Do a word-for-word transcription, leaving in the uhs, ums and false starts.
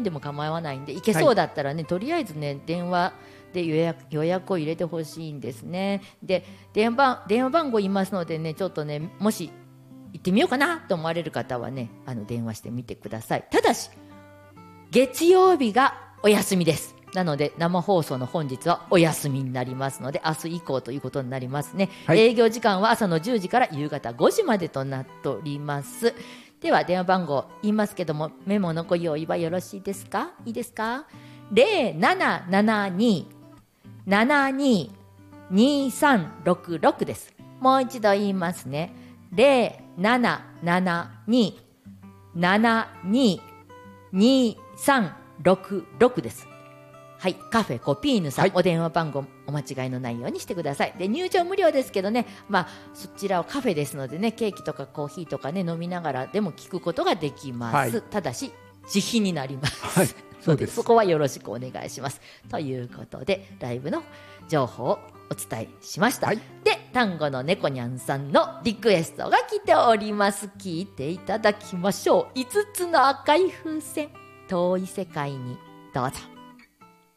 でも構わないんで、行けそうだったらね、はい、とりあえずね電話で予約、予約を入れてほしいんですね。で電話、電話番号言いますのでね、ちょっとねもし行ってみようかなと思われる方はね、あの電話してみてください。ただし月曜日がお休みです。なので生放送の本日はお休みになりますので、明日以降ということになりますね、はい、営業時間は朝のじゅうじから夕方ごじまでとなっております。では電話番号言いますけども、メモのご用意はよろしいですか？いいですか？ ゼロななななに ななに にさんろくろく です。もう一度言いますね。ゼロななななに ななに にさんろくろく です。はい、カフェコピーヌさん、はい、お電話番号お間違いのないようにしてください。で入場無料ですけどね、まあ、そちらはカフェですのでね、ケーキとかコーヒーとかね飲みながらでも聞くことができます、はい、ただし自費になります、はい、そうです。そこはよろしくお願いしますということで、ライブの情報をお伝えしました、はい、で単語の猫にゃんさんのリクエストが来ております。聞いていただきましょう。いつつの赤い風船、遠い世界に、どうぞ。